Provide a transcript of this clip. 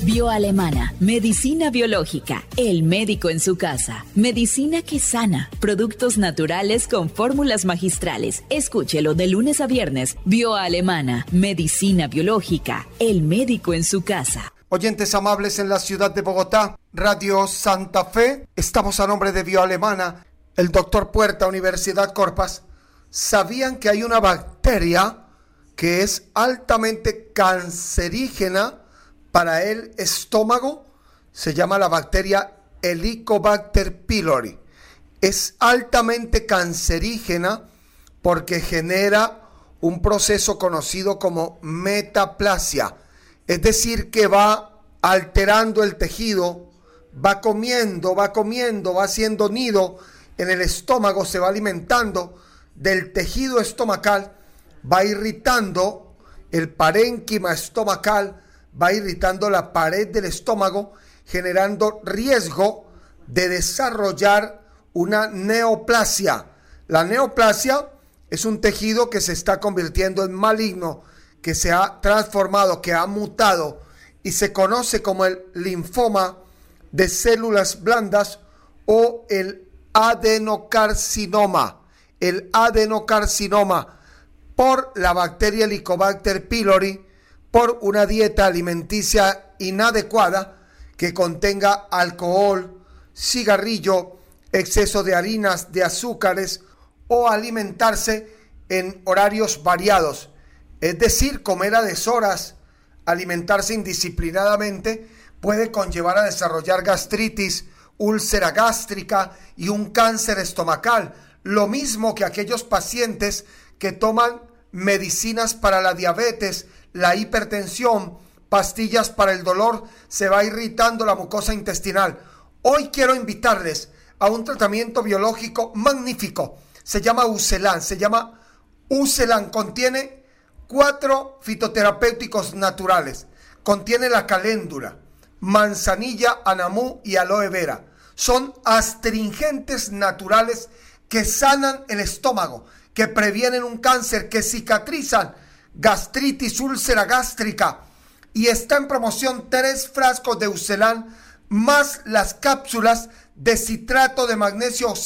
Bioalemana, medicina biológica, el médico en su casa, medicina que sana, productos naturales con fórmulas magistrales. Escúchelo de lunes a viernes. Bioalemana, medicina biológica, el médico en su casa. Oyentes amables en la ciudad de Bogotá, Radio Santa Fe, estamos a nombre de Bioalemana, el doctor Puerta, Universidad Corpas. ¿Sabían que hay una bacteria que es altamente cancerígena para el estómago? Se llama la bacteria Helicobacter pylori. Es altamente cancerígena porque genera un proceso conocido como metaplasia. Es decir, que va alterando el tejido, va comiendo, va haciendo nido en el estómago, se va alimentando del tejido estomacal, va irritando el parénquima estomacal, va irritando la pared del estómago, generando riesgo de desarrollar una neoplasia. La neoplasia es un tejido que se está convirtiendo en maligno, que se ha transformado, que ha mutado y se conoce como el linfoma de células blandas o el adenocarcinoma. El adenocarcinoma por la bacteria Helicobacter pylori, por una dieta alimenticia inadecuada que contenga alcohol, cigarrillo, exceso de harinas, de azúcares o alimentarse en horarios variados. Es decir, comer a deshoras, alimentarse indisciplinadamente puede conllevar a desarrollar gastritis, úlcera gástrica y un cáncer estomacal. Lo mismo que aquellos pacientes que toman medicinas para la diabetes, la hipertensión, pastillas para el dolor, se va irritando la mucosa intestinal. Hoy quiero invitarles a un tratamiento biológico magnífico. Se llama Ucelan, contiene 4 fitoterapéuticos naturales. Contiene la caléndula, manzanilla, anamú y aloe vera. Son astringentes naturales que sanan el estómago, que previenen un cáncer, que cicatrizan gastritis, úlcera gástrica. Y está en promoción 3 frascos de Ucelan más las cápsulas de citrato de magnesio